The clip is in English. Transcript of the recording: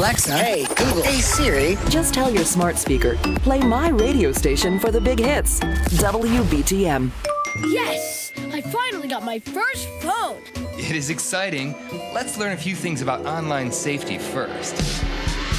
Alexa. Hey, Google. Hey, Siri. Just tell your smart speaker, play my radio station for the big hits. WBTM. Yes! I finally got my first phone. It is exciting. Let's learn a few things about online safety first.